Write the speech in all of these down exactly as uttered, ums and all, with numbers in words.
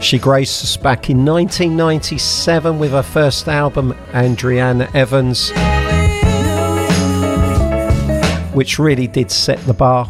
She graced us back in nineteen ninety-seven with her first album, Adriana Evans, which really did set the bar.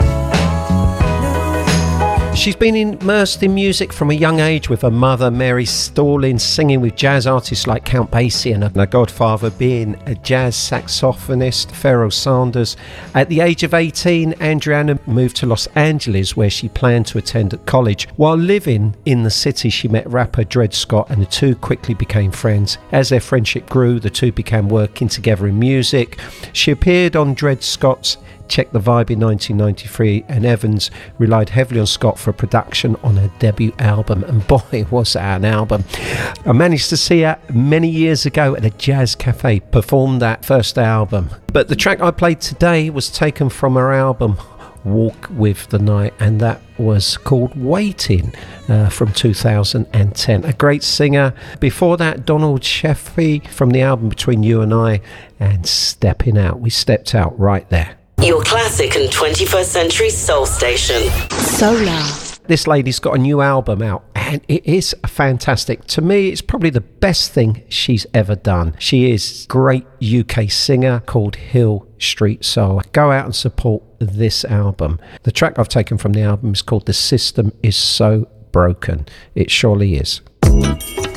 She's been immersed in music from a young age, with her mother, Mary Stallings, singing with jazz artists like Count Basie, and her godfather being a jazz saxophonist, Pharoah Sanders. At the age of eighteen, Adriana moved to Los Angeles, where she planned to attend at college. While living in the city, she met rapper Dred Scott, and the two quickly became friends. As their friendship grew, the two began working together in music. She appeared on Dred Scott's Check the Vibe in nineteen ninety-three, and Evans relied heavily on Scott for production on her debut album, and boy was that an album. I managed to see her many years ago at a jazz cafe perform that first album, but the track I played today was taken from her album Walk With The Night, and that was called Waiting, uh, from two thousand ten. A great singer. Before that, Donald Sheffy from the album Between You and I, and Stepping Out. We stepped out right there. Your classic and twenty-first century soul station. Solar. This lady's got a new album out, and it is fantastic. To me, it's probably the best thing she's ever done. She is a great U K singer called Hill Street Soul. Go out and support this album. The track I've taken from the album is called The System Is So Broken. It surely is.